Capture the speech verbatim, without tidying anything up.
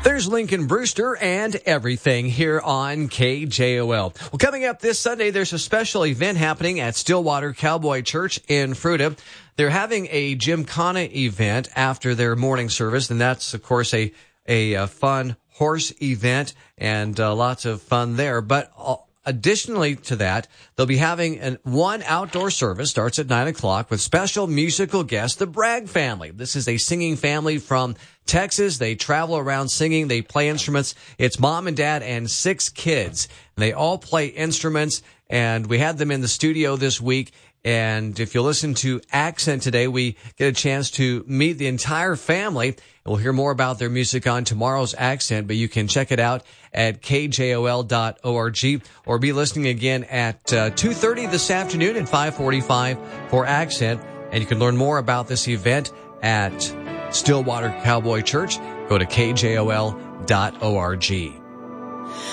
There's Lincoln Brewster and everything here on K J O L. Well, coming up this Sunday, there's a special event happening at Stillwater Cowboy Church in Fruita. They're having a Gymkhana event after their morning service, and that's, of course, a, a, a fun horse event and uh, lots of fun there. But uh, additionally to that, they'll be having an one outdoor service, starts at nine o'clock, with special musical guests, the Bragg family. This is a singing family from Texas. They travel around singing. They play instruments. It's mom and dad and six kids. And they all play instruments. And we had them in the studio this week. And if you listen to Accent today, we get a chance to meet the entire family. And we'll hear more about their music on tomorrow's Accent, but you can check it out at K J O L dot org or be listening again at uh, two thirty this afternoon and five forty-five for Accent. And you can learn more about this event at Stillwater Cowboy Church. Go to K J O L dot org.